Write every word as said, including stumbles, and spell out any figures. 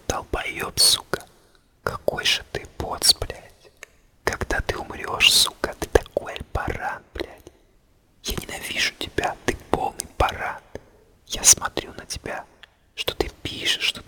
долбоёб, сука. Какой же ты поц, блядь. Когда ты умрешь, сука, ты такой баран, блядь. Я ненавижу тебя, ты полный баран. Я смотрю на тебя, что ты пишешь, что